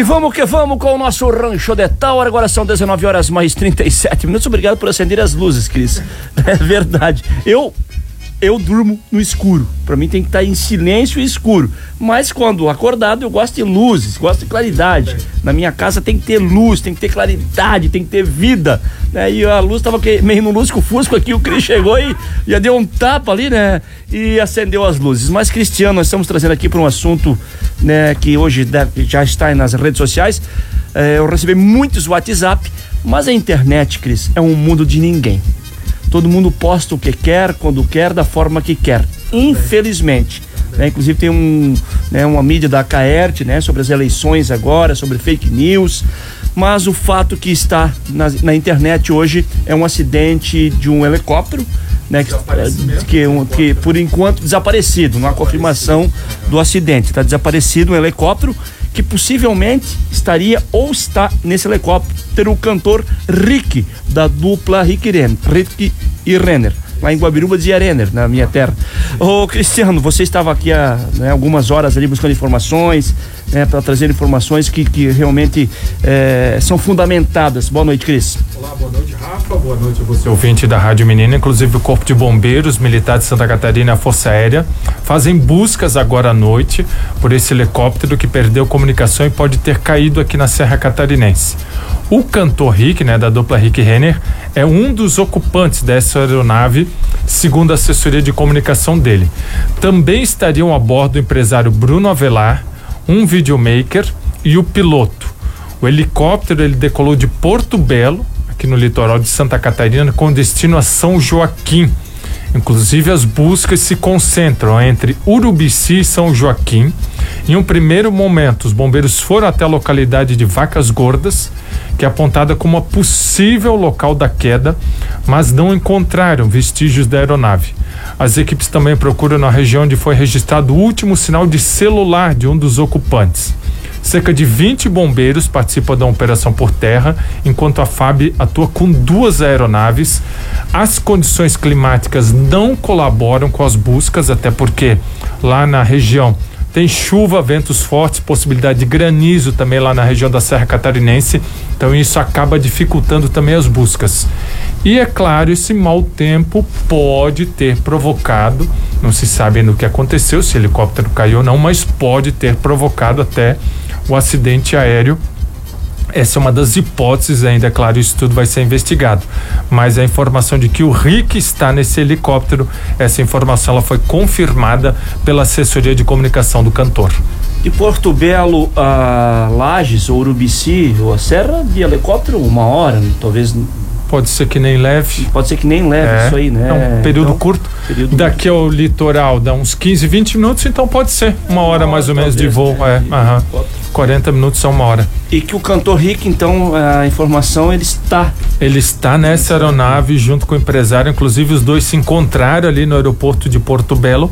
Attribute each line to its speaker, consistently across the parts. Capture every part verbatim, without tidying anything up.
Speaker 1: E vamos que vamos com o nosso Rancho de Tower. Agora são dezenove horas mais trinta e sete minutos. Obrigado por acender as luzes, Cris. É verdade. Eu eu durmo no escuro. Pra mim tem que estar em silêncio e escuro. Mas quando acordado eu gosto de luzes, gosto de claridade. Na minha casa tem que ter luz, tem que ter claridade, tem que ter vida, né? E a luz tava meio no lusco-fusco aqui, o Cris chegou e já deu um tapa ali, né? E acendeu as luzes. Mas, Cristiano, nós estamos trazendo aqui para um assunto, né, que hoje deve, já está nas redes sociais. É, eu recebi muitos WhatsApp, mas a internet, Cris, é um mundo de ninguém. Todo mundo posta o que quer, quando quer, da forma que quer. Infelizmente. Né? Inclusive tem um, né, uma mídia da Caerte, né, sobre as eleições agora, sobre fake news. Mas o fato que está na, na internet hoje é um acidente de um helicóptero, né, que, que, um, que por enquanto desaparecido. Não há confirmação do acidente. Está desaparecido um helicóptero que possivelmente estaria ou está nesse helicóptero o cantor Rick, da dupla Rick e Renner, Rick e Renner, lá em Guabiruba dizia Renner, na minha terra. Ô Cristiano, você estava aqui há, né, algumas horas ali buscando informações, né, para trazer informações que, que realmente é, são fundamentadas. Boa noite, Cris.
Speaker 2: Olá, boa noite, Rafa, boa noite a você, ouvinte da Rádio Menina. Inclusive o Corpo de Bombeiros Militar de Santa Catarina e a Força Aérea fazem buscas agora à noite por esse helicóptero que perdeu comunicação e pode ter caído aqui na Serra Catarinense. O cantor Rick, né, da dupla Rick e Renner, é um dos ocupantes dessa aeronave, segundo a assessoria de comunicação dele. Também estariam a bordo o empresário Bruno Avelar, um videomaker e o piloto. O helicóptero ele decolou de Porto Belo, aqui no litoral de Santa Catarina, com destino a São Joaquim. Inclusive as buscas se concentram entre Urubici e São Joaquim. Em um primeiro momento, os bombeiros foram até a localidade de Vacas Gordas, que é apontada como a possível local da queda, mas não encontraram vestígios da aeronave. As equipes também procuram na região onde foi registrado o último sinal de celular de um dos ocupantes. Cerca de vinte bombeiros participam da operação por terra, enquanto a F A B atua com duas aeronaves. As condições climáticas não colaboram com as buscas, até porque lá na região tem chuva, ventos fortes, possibilidade de granizo também lá na região da Serra Catarinense, então isso acaba dificultando também as buscas. E é claro, esse mau tempo pode ter provocado, não se sabe ainda o que aconteceu, se o helicóptero caiu ou não, mas pode ter provocado até o acidente aéreo. Essa é uma das hipóteses, ainda é claro, isso tudo vai ser investigado. Mas a informação de que o Rick está nesse helicóptero, essa informação ela foi confirmada pela assessoria de comunicação do cantor.
Speaker 1: De Porto Belo a Lages ou Urubici ou a Serra, de helicóptero, uma hora, talvez.
Speaker 2: Pode ser que nem leve.
Speaker 1: Pode ser que nem leve, é, isso aí, né?
Speaker 2: É um período então, curto.
Speaker 1: Período
Speaker 2: Daqui ao litoral dá uns quinze, vinte minutos, então pode ser uma hora mais ou menos de voo. É, é, aham. quarenta minutos são uma hora.
Speaker 1: E que o cantor Rick, então, a informação, ele está...
Speaker 2: Ele está nessa aeronave junto com o empresário, inclusive os dois se encontraram ali no aeroporto de Porto Belo.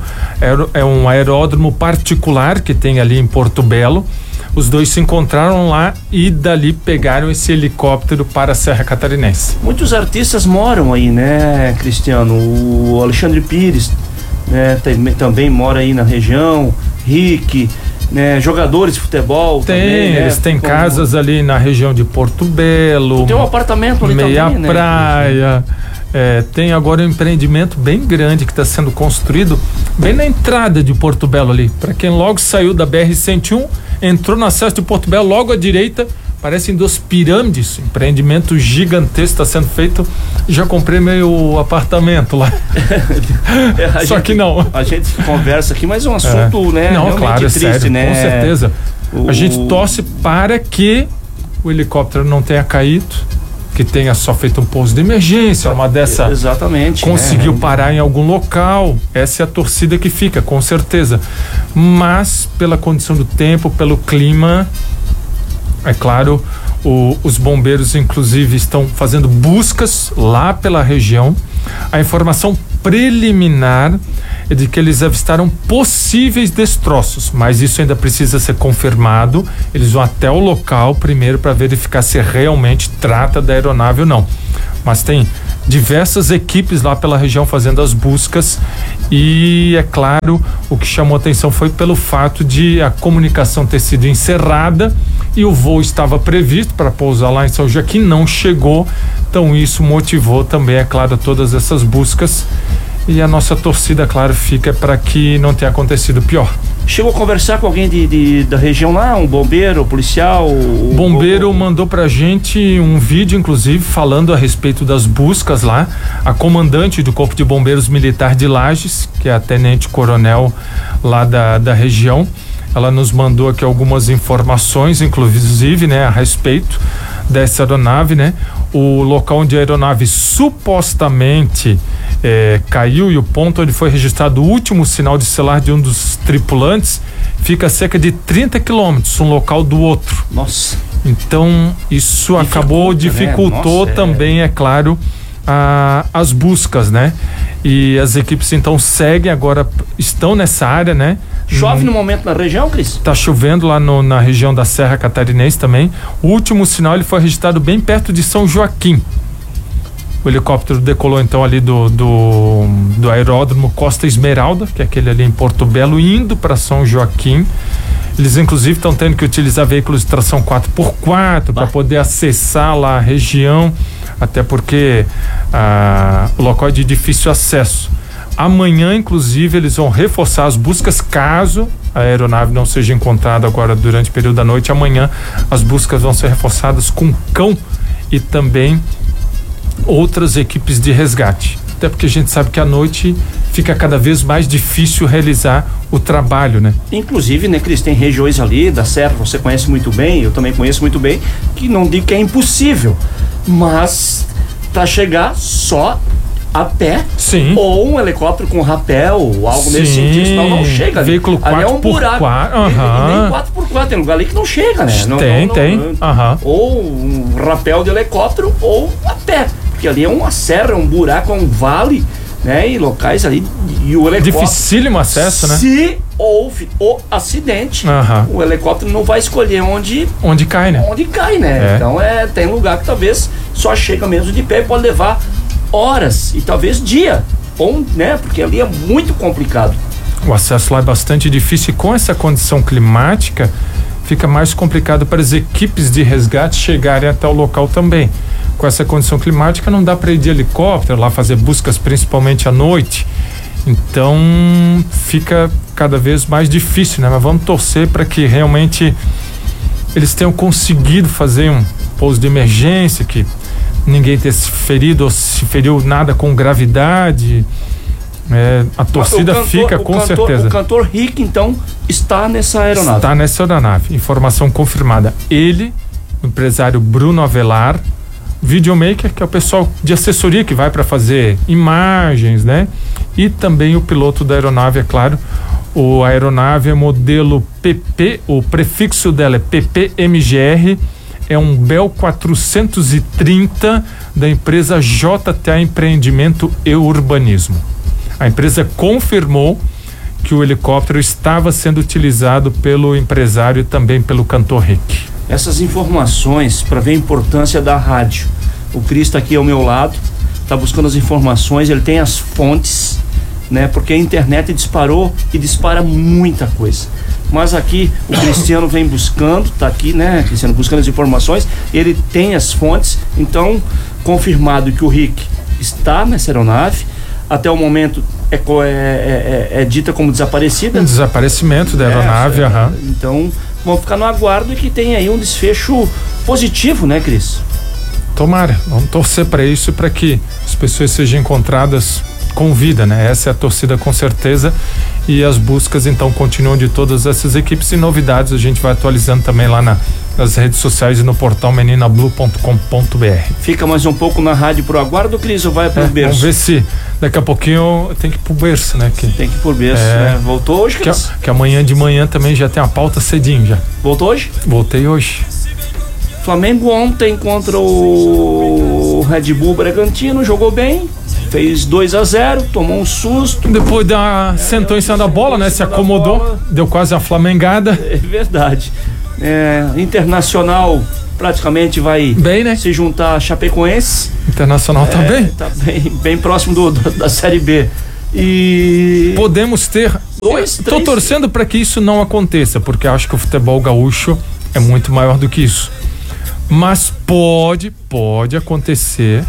Speaker 2: É um aeródromo particular que tem ali em Porto Belo. Os dois se encontraram lá e dali pegaram esse helicóptero para a Serra Catarinense.
Speaker 1: Muitos artistas moram aí, né, Cristiano? O Alexandre Pires, né, tem, também mora aí na região, Rick, né, jogadores de futebol
Speaker 2: tem,
Speaker 1: também, né?
Speaker 2: Eles têm como... casas ali na região de Porto Belo.
Speaker 1: Tem um apartamento ali
Speaker 2: meia
Speaker 1: também,
Speaker 2: praia, né? É, tem agora um empreendimento bem grande que está sendo construído bem na entrada de Porto Belo ali. Para quem logo saiu da B R cento e um, entrou no acesso de Porto Belo, logo à direita, parecem duas pirâmides, empreendimento gigantesco está sendo feito. Já comprei meu apartamento lá. é, Só
Speaker 1: gente,
Speaker 2: que não.
Speaker 1: A gente conversa aqui, mas é um assunto,
Speaker 2: é.
Speaker 1: né?
Speaker 2: Não, claro,
Speaker 1: triste,
Speaker 2: é sério,
Speaker 1: né?
Speaker 2: Com certeza.
Speaker 1: O...
Speaker 2: A gente torce para que o helicóptero não tenha caído, que tenha só feito um pouso de emergência, uma dessa.
Speaker 1: Exatamente.
Speaker 2: Conseguiu
Speaker 1: né?
Speaker 2: parar em algum local. Essa é a torcida que fica, com certeza. Mas pela condição do tempo, pelo clima, é claro, o, os bombeiros inclusive estão fazendo buscas lá pela região. A informação preliminar é de que eles avistaram possíveis destroços, mas isso ainda precisa ser confirmado. Eles vão até o local primeiro para verificar se realmente trata da aeronave ou não. Mas tem diversas equipes lá pela região fazendo as buscas e, é claro, o que chamou atenção foi pelo fato de a comunicação ter sido encerrada e o voo estava previsto para pousar lá em São Joaquim, não chegou, então isso motivou também, é claro, todas essas buscas e a nossa torcida, claro, fica para que não tenha acontecido pior.
Speaker 1: Chegou a conversar com alguém de, de, da região lá, um bombeiro, policial?
Speaker 2: O bombeiro o... mandou pra gente um vídeo, inclusive, falando a respeito das buscas lá. A comandante do Corpo de Bombeiros Militar de Lages, que é a tenente-coronel lá da, da região, ela nos mandou aqui algumas informações, inclusive, né, a respeito dessa aeronave, né? O local onde a aeronave supostamente é, caiu e o ponto onde foi registrado o último sinal de celular de um dos tripulantes fica a cerca de trinta quilômetros, um local do outro.
Speaker 1: Nossa.
Speaker 2: Então, isso Dificulta, acabou, dificultou, né? Nossa, também, é, é claro, a, as buscas, né? E as equipes então seguem agora, estão nessa área, né?
Speaker 1: Chove hum, no momento na região, Cris?
Speaker 2: Tá chovendo lá no, na região da Serra Catarinense também. O último sinal ele foi registrado bem perto de São Joaquim. O helicóptero decolou então ali do, do, do aeródromo Costa Esmeralda, que é aquele ali em Porto Belo, indo para São Joaquim. Eles inclusive estão tendo que utilizar veículos de tração quatro por quatro para poder acessar lá a região, até porque ah, o local é de difícil acesso. Amanhã, inclusive, eles vão reforçar as buscas caso a aeronave não seja encontrada agora durante o período da noite. Amanhã as buscas vão ser reforçadas com cão e também outras equipes de resgate. Até porque a gente sabe que à noite fica cada vez mais difícil realizar o trabalho, né?
Speaker 1: Inclusive, né, Cris, tem regiões ali da Serra, você conhece muito bem, eu também conheço muito bem, que não digo que é impossível, mas para chegar só a pé,
Speaker 2: sim,
Speaker 1: ou um helicóptero com rapel, ou algo sim, nesse sentido, senão não chega ali.
Speaker 2: Veículo quatro por quatro. Ali é um buraco.
Speaker 1: Uh-huh. E, e nem quatro por quatro, tem lugar ali que não chega, né? Não,
Speaker 2: tem,
Speaker 1: não,
Speaker 2: tem.
Speaker 1: Não,
Speaker 2: uh-huh.
Speaker 1: Ou um rapel de helicóptero, ou a pé. Porque ali é uma serra, um buraco, é um vale, né? E locais ali, e o helicóptero...
Speaker 2: Dificílimo acesso, né?
Speaker 1: Se houve o acidente,
Speaker 2: uh-huh,
Speaker 1: o helicóptero não vai escolher onde...
Speaker 2: Onde cai, né?
Speaker 1: Onde cai, né? É. Então, é, tem lugar que talvez só chega mesmo de pé e pode levar horas e talvez dia, ou, né? Porque ali é muito complicado.
Speaker 2: O acesso lá é bastante difícil e com essa condição climática fica mais complicado para as equipes de resgate chegarem até o local também. Com essa condição climática não dá para ir de helicóptero lá fazer buscas, principalmente à noite. Então fica cada vez mais difícil, né? Mas vamos torcer para que realmente eles tenham conseguido fazer um pouso de emergência, que ninguém tenha se ferido ou se feriu nada com gravidade. É, a torcida cantor, fica com
Speaker 1: cantor,
Speaker 2: certeza.
Speaker 1: O cantor Rick, então, está nessa aeronave.
Speaker 2: Está nessa aeronave. Informação confirmada. Ele, o empresário Bruno Avelar, videomaker, que é o pessoal de assessoria que vai para fazer imagens, né? E também o piloto da aeronave, é claro. O a aeronave é modelo P P, o prefixo dela é P P M G R. É um Bell quatrocentos e trinta da empresa J T A Empreendimento e Urbanismo. A empresa confirmou que o helicóptero estava sendo utilizado pelo empresário e também pelo cantor Rick.
Speaker 1: Essas informações, para ver a importância da rádio. O Cris está aqui ao meu lado, está buscando as informações, ele tem as fontes, né? Porque a internet disparou e dispara muita coisa. Mas aqui o Cristiano vem buscando, tá aqui, né, Cristiano, buscando as informações, ele tem as fontes, então confirmado que o Rick está nessa aeronave, até o momento é, é, é, é dita como desaparecida.
Speaker 2: Um desaparecimento da aeronave,
Speaker 1: é,
Speaker 2: aham.
Speaker 1: Então vamos ficar no aguardo e que tenha aí um desfecho positivo, né, Cris?
Speaker 2: Tomara, vamos torcer para isso, para que as pessoas sejam encontradas com vida, né? Essa é a torcida com certeza, e as buscas então continuam de todas essas equipes, e novidades a gente vai atualizando também lá na, nas redes sociais e no portal menina blue ponto com ponto b r.
Speaker 1: Fica mais um pouco na rádio pro aguardo, Cris, ou vai pro é, berço?
Speaker 2: Vamos ver se daqui a pouquinho tem que ir pro berço, né? Que,
Speaker 1: tem que ir pro berço, é, né? Voltou hoje, Cris?
Speaker 2: Que, que amanhã de manhã também já tem a pauta cedinho já.
Speaker 1: Voltou hoje?
Speaker 2: Voltei hoje.
Speaker 1: Flamengo ontem contra o Red Bull Bragantino, jogou bem, fez dois a zero, tomou um susto.
Speaker 2: Depois da, é, sentou em cima da bola, né? Se acomodou, deu quase a flamengada.
Speaker 1: É verdade. É, Internacional praticamente vai
Speaker 2: bem, né?
Speaker 1: se juntar a Chapecoense.
Speaker 2: Internacional tá
Speaker 1: é,
Speaker 2: bem?
Speaker 1: Tá bem, bem próximo do, do, da Série B. E
Speaker 2: podemos ter.
Speaker 1: Dois,
Speaker 2: Tô
Speaker 1: três...
Speaker 2: torcendo para que isso não aconteça, porque acho que o futebol gaúcho é muito maior do que isso. Mas pode, pode acontecer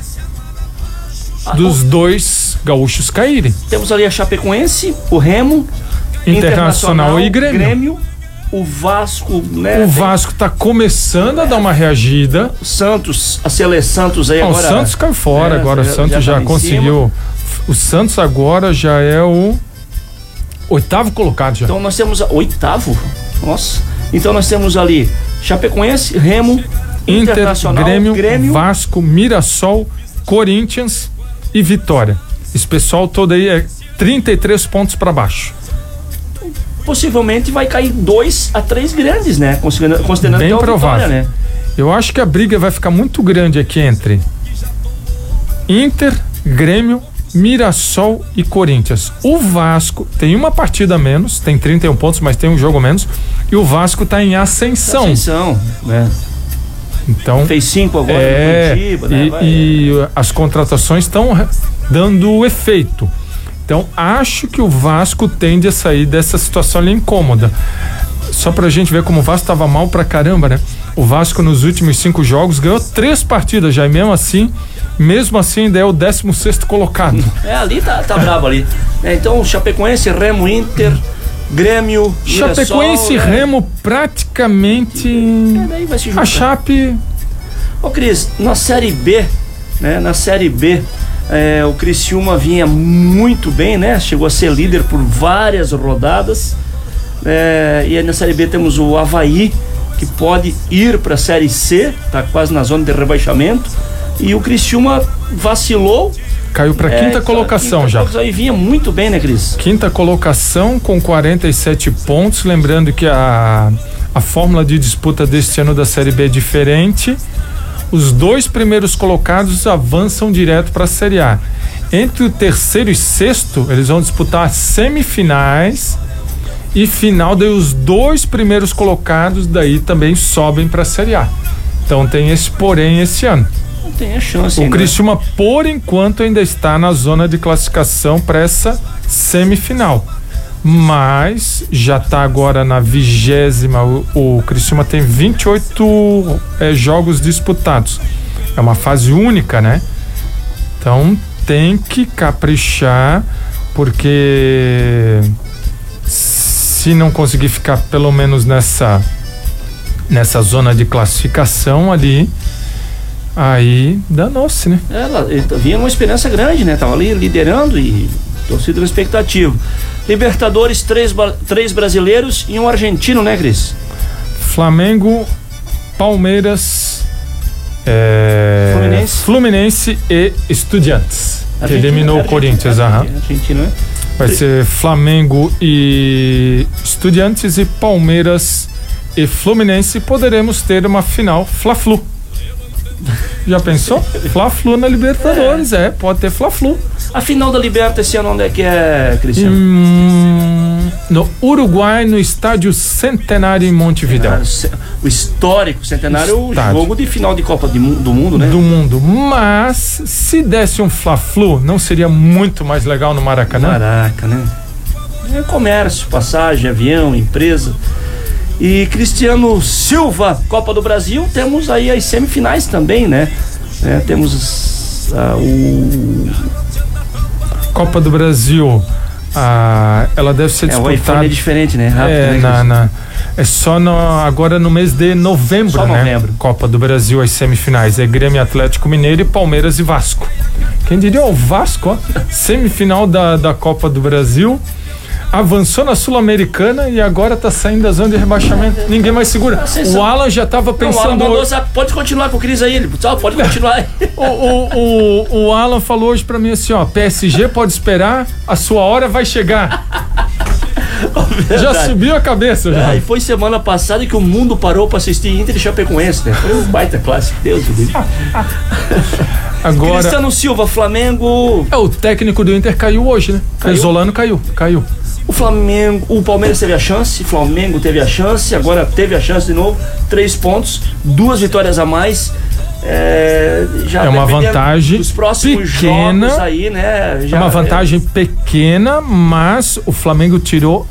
Speaker 2: ah, dos bom. dois gaúchos caírem.
Speaker 1: Temos ali a Chapecoense, o Remo,
Speaker 2: Internacional, Internacional e Grêmio.
Speaker 1: Grêmio. O Vasco, né?
Speaker 2: O Vasco tá começando é, a dar uma reagida.
Speaker 1: O Santos, a Sele Santos aí ah, agora.
Speaker 2: O Santos caiu fora, é, agora já, o Santos já, já tá conseguiu. O Santos agora já é o oitavo colocado já.
Speaker 1: Então nós temos a, oitavo? Nossa. Então nós temos ali Chapecoense, Remo,
Speaker 2: Inter,
Speaker 1: Internacional,
Speaker 2: Grêmio,
Speaker 1: Grêmio,
Speaker 2: Vasco, Mirassol, Corinthians e Vitória. Esse pessoal todo aí é trinta e três pontos para baixo.
Speaker 1: Possivelmente vai cair dois a três grandes, né? Considerando, considerando
Speaker 2: bem
Speaker 1: até
Speaker 2: provável.
Speaker 1: Vitória, né?
Speaker 2: Eu acho que a briga vai ficar muito grande aqui entre Inter, Grêmio, Mirassol e Corinthians. O Vasco tem uma partida a menos, tem trinta e um pontos, mas tem um jogo a menos. E o Vasco tá em ascensão.
Speaker 1: Ascensão, né?
Speaker 2: Então,
Speaker 1: fez cinco agora
Speaker 2: é,
Speaker 1: no Curitiba, né?
Speaker 2: E, e as contratações estão dando efeito. Então, acho que o Vasco tende a sair dessa situação ali incômoda. Só pra gente ver como o Vasco tava mal pra caramba, né? O Vasco nos últimos cinco jogos ganhou três partidas já, e mesmo assim, mesmo assim ainda é o décimo sexto colocado.
Speaker 1: É, ali tá, tá bravo ali. É, então, Chapecoense, Remo, Inter, Grêmio,
Speaker 2: Chapecoense e
Speaker 1: né?
Speaker 2: Remo praticamente.
Speaker 1: É, daí vai se juntar.
Speaker 2: A Chape.
Speaker 1: Ô Cris, na Série B, né? Na Série B, é, o Criciúma vinha muito bem, né? Chegou a ser líder por várias rodadas. É, e aí na Série B temos o Avaí, que pode ir para a Série C, tá quase na zona de rebaixamento. E o Criciúma vacilou.
Speaker 2: Caiu para
Speaker 1: é,
Speaker 2: quinta colocação
Speaker 1: quinta
Speaker 2: já.
Speaker 1: Colocação, aí vinha muito bem, né, Cris?
Speaker 2: Quinta colocação com quarenta e sete pontos. Lembrando que a, a fórmula de disputa deste ano da Série B é diferente. Os dois primeiros colocados avançam direto para a Série A. Entre o terceiro e sexto, eles vão disputar semifinais e final, daí os dois primeiros colocados daí também sobem para a Série A. Então tem esse porém esse ano.
Speaker 1: Não tem a chance.
Speaker 2: O Criciúma, por enquanto, ainda está na zona de classificação para essa semifinal. Mas já está agora na vigésima. O, o Criciúma tem vinte e oito é, jogos disputados. É uma fase única, né? Então tem que caprichar, porque se não conseguir ficar pelo menos nessa nessa zona de classificação ali, aí danou-se, né?
Speaker 1: Ela vinha uma esperança grande, né? Tava ali liderando e torcida na expectativa. Libertadores, três, três brasileiros e um argentino, né, Cris?
Speaker 2: Flamengo, Palmeiras, é,
Speaker 1: Fluminense.
Speaker 2: Fluminense e Estudiantes, que eliminou o Corinthians.
Speaker 1: Argentina, Argentina, né?
Speaker 2: Vai ser Flamengo e Estudiantes e Palmeiras e Fluminense. Poderemos ter uma final Fla-Flu. Já pensou? Fla-Flu na Libertadores, é. é, pode ter Fla-Flu.
Speaker 1: A final da Liberta esse ano onde é que é, Cristiano?
Speaker 2: Hum, no Uruguai, no Estádio Centenário em Montevidéu.
Speaker 1: O histórico Centenário,
Speaker 2: Estádio.
Speaker 1: O jogo de final de Copa de, do Mundo, né?
Speaker 2: Do mundo, mas se desse um Fla-Flu, não seria muito mais legal no Maracanã?
Speaker 1: Maracanã, né? É comércio, passagem, avião, empresa. E Cristiano Silva, Copa do Brasil, temos aí as semifinais também, né? É, temos uh, o...
Speaker 2: Copa do Brasil, ah, ela deve ser
Speaker 1: é,
Speaker 2: disputada...
Speaker 1: É diferente, né? Rápido,
Speaker 2: é,
Speaker 1: né,
Speaker 2: na, na, é só no, agora no mês de novembro,
Speaker 1: só
Speaker 2: né?
Speaker 1: novembro.
Speaker 2: Copa do Brasil, as semifinais. É Grêmio, Atlético Mineiro e Palmeiras e Vasco. Quem diria o Vasco, ó, semifinal da, da Copa do Brasil... Avançou na Sul-Americana e agora tá saindo da zona de rebaixamento. Ninguém mais segura. O Alan já tava pensando...
Speaker 1: Não, o Alan mandou, pode continuar com o Cris aí. Ele, pode continuar.
Speaker 2: o, o, o, o Alan falou hoje pra mim assim, ó, P S G pode esperar, a sua hora vai chegar. Já subiu a cabeça. Já.
Speaker 1: É, e foi semana passada que o mundo parou pra assistir Inter e Chapecoense, né? Foi um baita clássico. Deus do Deus.
Speaker 2: Agora...
Speaker 1: Cristiano Silva, Flamengo...
Speaker 2: É, o técnico do Inter caiu hoje, né?
Speaker 1: Caiu?
Speaker 2: Pesolano caiu, caiu.
Speaker 1: O Flamengo, o Palmeiras teve a chance, o Flamengo teve a chance, agora teve a chance de novo, três pontos, duas vitórias a mais. É, já
Speaker 2: é uma vantagem
Speaker 1: dos próximos
Speaker 2: pequena,
Speaker 1: jogos aí, né? Já,
Speaker 2: é uma vantagem é... pequena, mas o Flamengo tirou